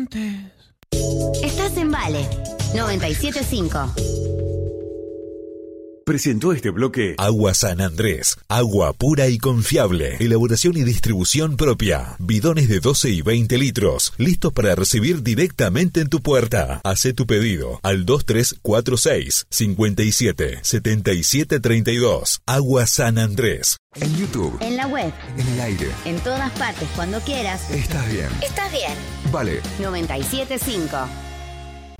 antes. Estás en Vale 97.5. Presentó este bloque Agua San Andrés, agua pura y confiable, elaboración y distribución propia, bidones de 12 y 20 litros, listos para recibir directamente en tu puerta. Hacé tu pedido al 2346 57 77 32. Agua San Andrés. En YouTube, En la web, en el aire, en todas partes, cuando quieras. estás bien. Estás bien. Vale. 97.5.